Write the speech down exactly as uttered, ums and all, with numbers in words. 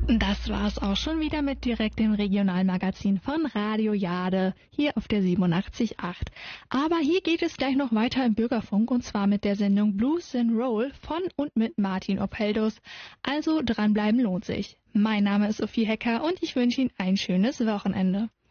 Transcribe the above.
Das war's auch schon wieder mit direkt dem Regionalmagazin von Radio Jade, hier auf der siebenundachtzig Komma acht. Aber hier geht es gleich noch weiter im Bürgerfunk und zwar mit der Sendung Blues and Roll von und mit Martin Opeldos. Also dranbleiben lohnt sich. Mein Name ist Sophie Hecker und ich wünsche Ihnen ein schönes Wochenende.